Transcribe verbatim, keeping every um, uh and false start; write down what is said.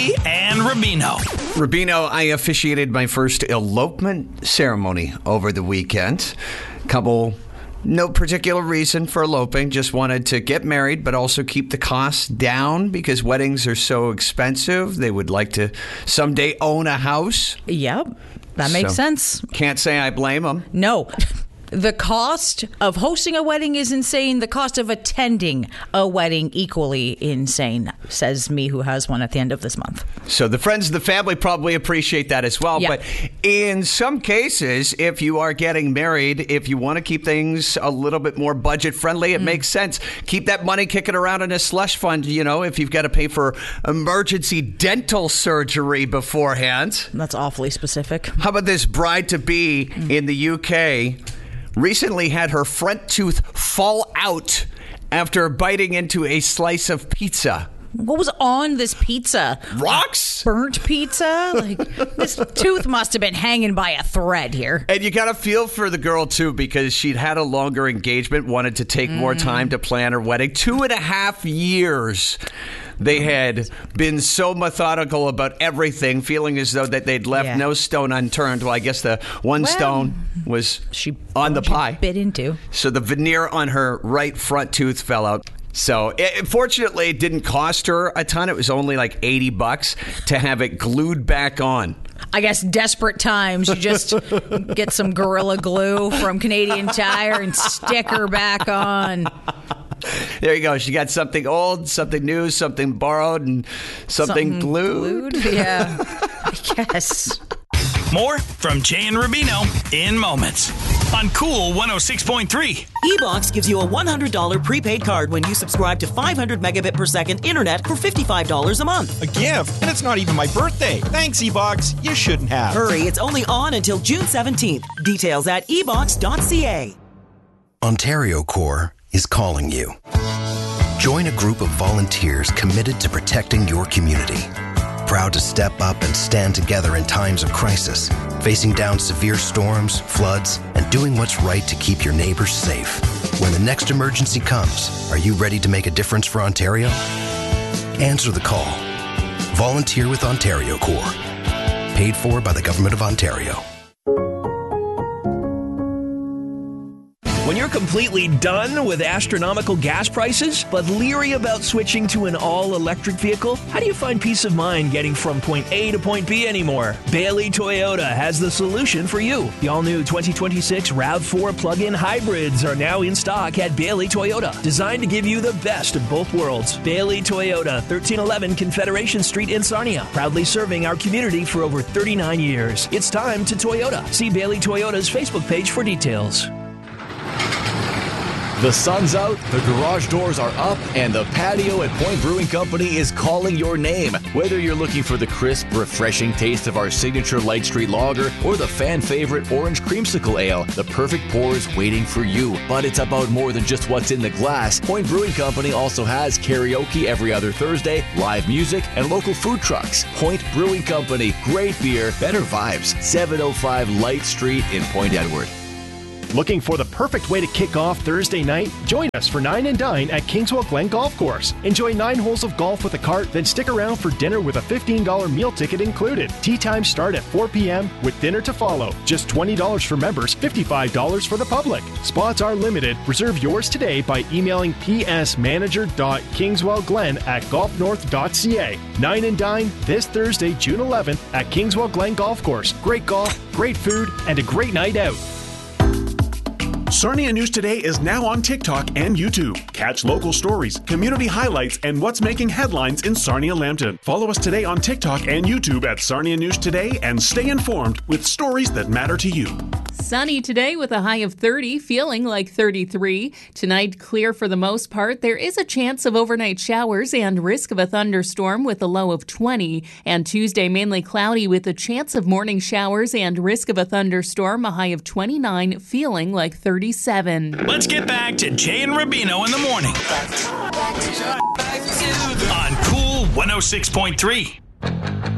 Canty and Rubino. Rubino, I officiated my first elopement ceremony over the weekend. Couple, no particular reason for eloping, just wanted to get married, but also keep the costs down because weddings are so expensive. They would like to someday own a house. Yep, that makes so, sense. Can't say I blame them. No. The cost of hosting a wedding is insane. The cost of attending a wedding equally insane, says me who has one at the end of this month. So the friends and the family probably appreciate that as well. Yeah. But in some cases, if you are getting married, if you want to keep things a little bit more budget friendly, it mm. makes sense. Keep that money kicking around in a slush fund, you know, if you've got to pay for emergency dental surgery beforehand. That's awfully specific. How about this bride-to-be mm. in the U K? Recently had her front tooth fall out after biting into a slice of pizza. What was on this pizza? Rocks? Burnt pizza? Like, this tooth must have been hanging by a thread here. And you got to feel for the girl, too, because she'd had a longer engagement, wanted to take mm. more time to plan her wedding. Two and a half years. They had been so methodical about everything, feeling as though that they'd left yeah. no stone unturned. Well, I guess the one well, stone was she on the pie. Bit into. So the veneer on her right front tooth fell out. So it, fortunately, it didn't cost her a ton. It was only like eighty bucks to have it glued back on. I guess desperate times, you just get some Gorilla Glue from Canadian Tire and stick her back on. There you go. She got something old, something new, something borrowed, and something, something glued. glued. Yeah, I guess. More from Jay and Rubino in moments on Cool one oh six point three. eBox gives you a one hundred dollars prepaid card when you subscribe to five hundred megabit per second internet for fifty-five dollars a month. A gift? And it's not even my birthday. Thanks, eBox. You shouldn't have. Hurry, it's only on until June seventeenth. Details at e box dot c a. Ontario Corps is calling you. Join a group of volunteers committed to protecting your community. Proud to step up and stand together in times of crisis, facing down severe storms, floods, and doing what's right to keep your neighbors safe. When the next emergency comes, are you ready to make a difference for Ontario? Answer the call. Volunteer with Ontario Corps. Paid for by the Government of Ontario. When you're completely done with astronomical gas prices, but leery about switching to an all-electric vehicle, how do you find peace of mind getting from point A to point B anymore? Bailey Toyota has the solution for you. The all-new twenty twenty-six RAV four plug-in hybrids are now in stock at Bailey Toyota, designed to give you the best of both worlds. Bailey Toyota, thirteen eleven Confederation Street in Sarnia, proudly serving our community for over thirty-nine years. It's time to Toyota. See Bailey Toyota's Facebook page for details. The sun's out, the garage doors are up, and the patio at Point Brewing Company is calling your name. Whether you're looking for the crisp, refreshing taste of our signature Light Street Lager or the fan favorite Orange Creamsicle Ale, the perfect pour is waiting for you. But it's about more than just what's in the glass. Point Brewing Company also has karaoke every other Thursday, live music, and local food trucks. Point Brewing Company, great beer, better vibes. seven oh five Light Street in Point Edward. Looking for the perfect way to kick off Thursday night? Join us for Nine and Dine at Kingswell Glen Golf Course. Enjoy nine holes of golf with a cart, then stick around for dinner with a fifteen dollars meal ticket included. Tee times start at four p.m. with dinner to follow. Just twenty dollars for members, fifty-five dollars for the public. Spots are limited. Reserve yours today by emailing p s manager dot kingswell glen at golf north dot c a. Nine and Dine this Thursday, June eleventh at Kingswell Glen Golf Course. Great golf, great food, and a great night out. Sarnia News Today is now on TikTok and YouTube. Catch local stories, community highlights, and what's making headlines in Sarnia-Lambton. Follow us today on TikTok and YouTube at Sarnia News Today and stay informed with stories that matter to you. Sunny today with a high of thirty, feeling like thirty-three. Tonight, clear for the most part. There is a chance of overnight showers and risk of a thunderstorm with a low of twenty. And Tuesday, mainly cloudy with a chance of morning showers and risk of a thunderstorm, a high of twenty-nine, feeling like thirty-seven. Let's get back to Jay and Rubino in the morning on Cool one oh six point three.